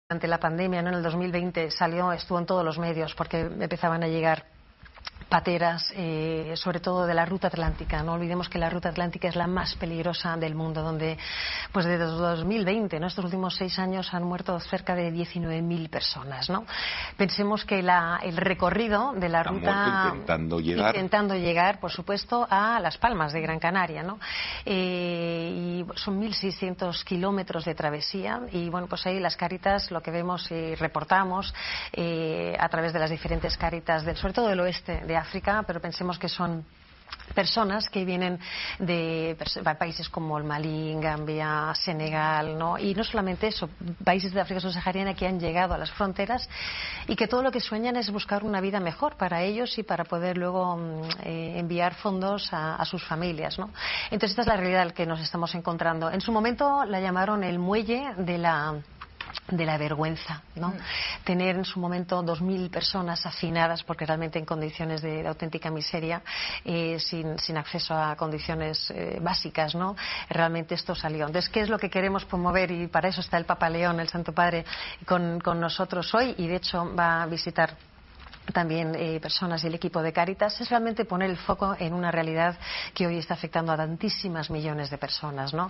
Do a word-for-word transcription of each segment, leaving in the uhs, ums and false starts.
Durante la pandemia, ¿no? En el dos mil veinte salió, estuvo en todos los medios porque empezaban a llegar pateras, eh, sobre todo de la ruta atlántica. No olvidemos que la ruta atlántica es la más peligrosa del mundo, donde pues desde dos mil veinte, ¿no? Estos últimos seis años han muerto cerca de diecinueve mil personas, ¿no? Pensemos que la, el recorrido de la Han ruta intentando llegar intentando llegar, por supuesto, a Las Palmas de Gran Canaria, ¿no? Eh, y son mil seiscientos kilómetros de travesía y bueno, pues ahí las Cáritas, lo que vemos y reportamos eh, a través de las diferentes Cáritas, del, sobre todo del oeste de África, pero pensemos que son personas que vienen de países como el Malí, Gambia, Senegal, ¿no? Y no solamente eso, países de África subsahariana que han llegado a las fronteras y que todo lo que sueñan es buscar una vida mejor para ellos y para poder luego eh, enviar fondos a, a sus familias, ¿no? Entonces esta es la realidad en la que nos estamos encontrando. En su momento la llamaron el muelle de la de la vergüenza, ¿no? Mm. Tener en su momento dos mil personas hacinadas, porque realmente en condiciones de, de auténtica miseria, eh, sin, sin acceso a condiciones eh, básicas, ¿no? Realmente esto salió. Entonces, ¿qué es lo que queremos promover? Y para eso está el Papa León, el Santo Padre, con, con nosotros hoy, y de hecho va a visitar también eh, personas y el equipo de Cáritas, es realmente poner el foco en una realidad que hoy está afectando a tantísimas millones de personas, ¿no?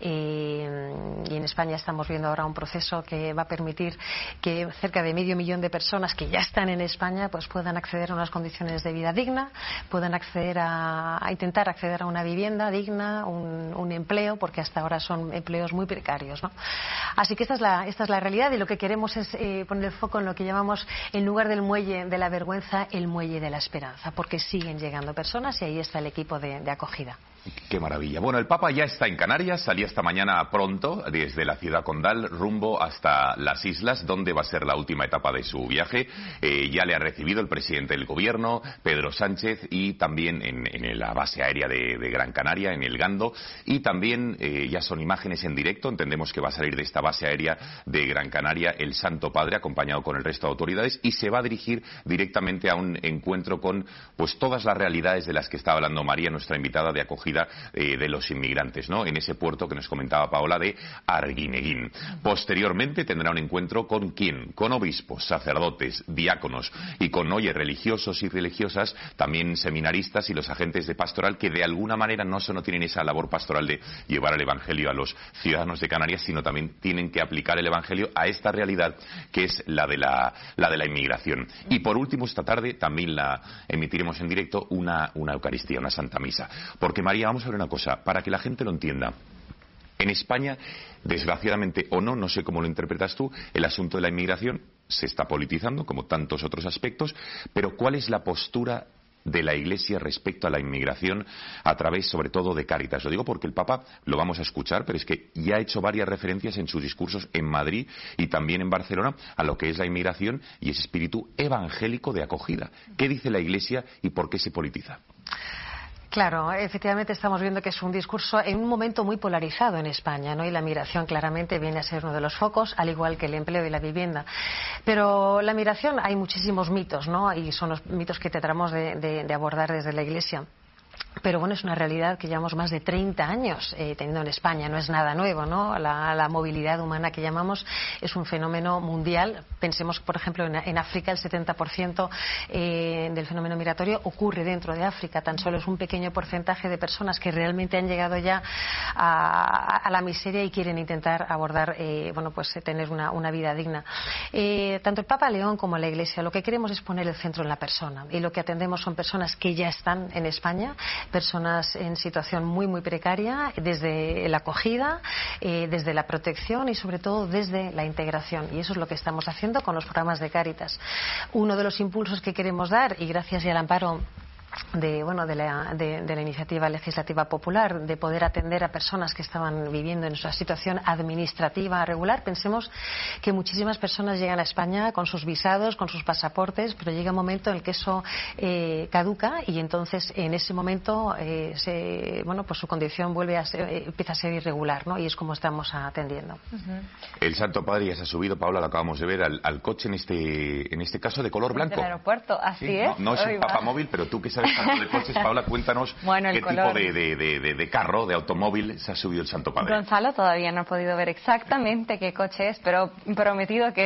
Eh, y en España estamos viendo ahora un proceso que va a permitir que cerca de medio millón de personas que ya están en España pues puedan acceder a unas condiciones de vida digna, puedan acceder a, a intentar acceder a una vivienda digna, un, un empleo, porque hasta ahora son empleos muy precarios, ¿no? Así que esta es la, esta es la realidad y lo que queremos es eh, poner el foco en lo que llamamos, en lugar del muelle de la vergüenza, el muelle de la esperanza, porque siguen llegando personas y ahí está el equipo de, de acogida. Qué maravilla. Bueno, el Papa ya está en Canarias, salía esta mañana pronto desde la ciudad condal rumbo hasta las islas, donde va a ser la última etapa de su viaje. Eh, ya le ha recibido el presidente del gobierno, Pedro Sánchez, y también en, en la base aérea de, de Gran Canaria, en el Gando, y también eh, ya son imágenes en directo. Entendemos que va a salir de esta base aérea de Gran Canaria el Santo Padre, acompañado con el resto de autoridades, y se va a dirigir directamente a un encuentro con pues todas las realidades de las que está hablando María, nuestra invitada de acogida Eh, de los inmigrantes, ¿no? En ese puerto que nos comentaba Paola de Arguineguín. Posteriormente tendrá un encuentro con ¿quién? Con obispos, sacerdotes, diáconos y con, oye, religiosos y religiosas, también seminaristas y los agentes de pastoral que de alguna manera no solo tienen esa labor pastoral de llevar el evangelio a los ciudadanos de Canarias, sino también tienen que aplicar el evangelio a esta realidad que es la de la, la de la inmigración. Y por último, esta tarde también la emitiremos en directo una, una Eucaristía, una Santa Misa. Porque María, vamos a ver una cosa, para que la gente lo entienda. En España, desgraciadamente o no, no sé cómo lo interpretas tú, el asunto de la inmigración se está politizando, como tantos otros aspectos, pero ¿cuál es la postura de la Iglesia respecto a la inmigración a través, sobre todo, de Cáritas? Lo digo porque el Papa, lo vamos a escuchar, pero es que ya ha hecho varias referencias en sus discursos en Madrid y también en Barcelona a lo que es la inmigración y ese espíritu evangélico de acogida. ¿Qué dice la Iglesia y por qué se politiza? Claro, efectivamente estamos viendo que es un discurso en un momento muy polarizado en España, ¿no? Y la migración claramente viene a ser uno de los focos, al igual que el empleo y la vivienda. Pero la migración, hay muchísimos mitos, ¿no? Y son los mitos que tratamos de, de, de abordar desde la Iglesia. Pero bueno, es una realidad que llevamos más de treinta años eh, teniendo en España, no es nada nuevo, ¿no? La, la movilidad humana que llamamos es un fenómeno mundial. Pensemos, por ejemplo, en, en África el setenta por ciento eh, del fenómeno migratorio ocurre dentro de África. Tan solo es un pequeño porcentaje de personas que realmente han llegado ya a, a la miseria y quieren intentar abordar, eh, bueno, pues tener una, una vida digna. Eh, tanto el Papa León como la Iglesia lo que queremos es poner el centro en la persona y lo que atendemos son personas que ya están en España, personas en situación muy muy precaria, desde la acogida, eh, desde la protección y sobre todo desde la integración, y eso es lo que estamos haciendo con los programas de Cáritas. Uno de los impulsos que queremos dar, y gracias al amparo de bueno de la, de, de la iniciativa legislativa popular, de poder atender a personas que estaban viviendo en una situación administrativa regular. Pensemos que muchísimas personas llegan a España con sus visados, con sus pasaportes, pero llega un momento en el que eso eh, caduca y entonces en ese momento eh, se, bueno pues su condición vuelve a ser, eh, empieza a ser irregular, ¿no? Y es como estamos atendiendo. Uh-huh. El Santo Padre ya se ha subido, Paula, lo acabamos de ver, al, al coche en este en este caso de color blanco. Del aeropuerto, así ¿Sí? es. No, no es un papamóvil, pero tú que sabes tanto de coches, Paula, cuéntanos bueno, qué color... tipo de, de, de, de carro, de automóvil se ha subido el Santo Padre. Gonzalo todavía no ha podido ver exactamente qué coche es, pero prometido que